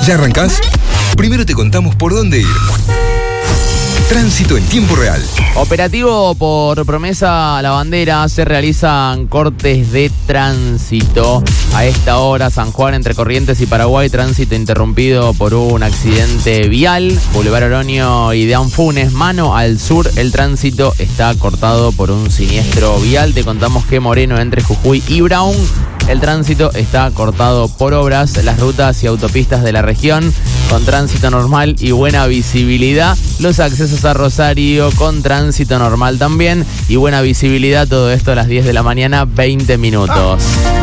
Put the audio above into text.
¿Ya arrancás? Primero te contamos por dónde ir. Tránsito en tiempo real. Operativo por promesa a la bandera. Se realizan cortes de tránsito. A esta hora, San Juan entre Corrientes y Paraguay, tránsito interrumpido por un accidente vial. Boulevard Oroño y de Anfunes, mano al sur, el tránsito está cortado por un siniestro vial. Te contamos que Moreno entre Jujuy y Brown, el tránsito está cortado por obras. Las rutas y autopistas de la región con tránsito normal y buena visibilidad. Los accesos a Rosario con tránsito normal también y buena visibilidad. Todo esto a las 10 de la mañana, 20 minutos.